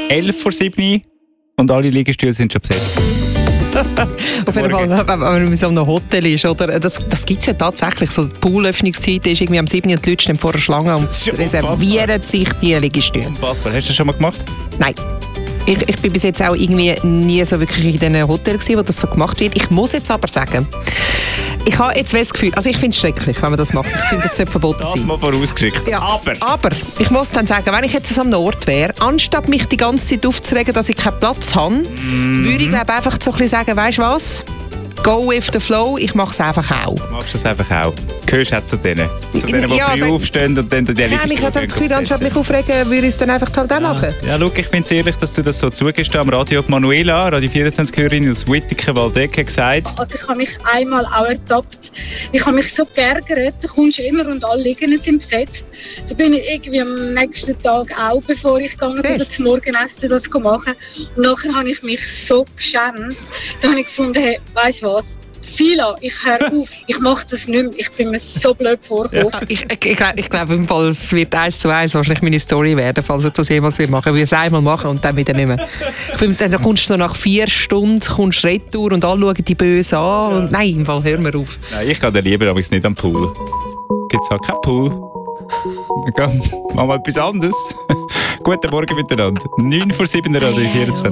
11 vor 7 und alle Liegestühle sind schon besetzt. Auf jeden Fall, wenn man in so einem Hotel ist, oder? Das gibt es ja tatsächlich. So, die Poolöffnungszeit ist irgendwie am 7. und die Leute stehen vor der Schlange und reservieren sich die Liegestühle. Unfassbar. Hast du das schon mal gemacht? Nein. Ich bin bis jetzt auch irgendwie nie so wirklich in diesen Hotels gewesen, wo das so gemacht wird. Ich muss jetzt aber sagen, ich habe jetzt das Gefühl, also ich finde es schrecklich, wenn man das macht. Ich finde, das sollte verboten sein. Das mal vorausgeschickt. Ja, aber ich muss dann sagen, wenn ich jetzt an einem Ort wäre, anstatt mich die ganze Zeit aufzuregen, dass ich keinen Platz habe, würde ich glaube einfach so ein bisschen sagen, weißt du was? Go with the flow, ich mache es einfach auch. Du machst es einfach auch. Gehörst du auch zu denen? Zu denen, die früh aufstehen und dann die Liegestühle. Ich habe das Gefühl, anstatt mich aufregen, würde ich es dann einfach halt auch machen. Ja, schau, ich finde es ehrlich, dass du das so zugehst. Am Radio Manuela, Radio 24-Hörerin aus Wittigen-Waldeck, hat gesagt. Also ich habe mich einmal auch ertappt. Ich habe mich so geärgert. Du kommst immer und alle Liegen sind besetzt. Da bin ich irgendwie am nächsten Tag auch, bevor ich gegangen bin, zum Morgenessen das machen. Und nachher habe ich mich so geschämt. Da habe ich gefunden, hey, weißt du was? Sila, ich höre auf, ich mache das nicht mehr, ich bin mir so blöd vorgekommen. Ja. Ich glaube, im Fall, es wird 1:1 wahrscheinlich meine Story werden, falls ich das jemals machen will. Ich will es einmal machen und dann wieder nicht mehr. Ich finde, dann kommst du so nach 4 Stunden retour und alle schauen die böse an. Ja. Und nein, im Fall, hör mir auf. Nein, ich gehe dann lieber aber nicht am Pool. Gibt es halt keinen Pool. Dann machen wir etwas anderes. Guten Morgen miteinander. 9 vor 7 Radio 24.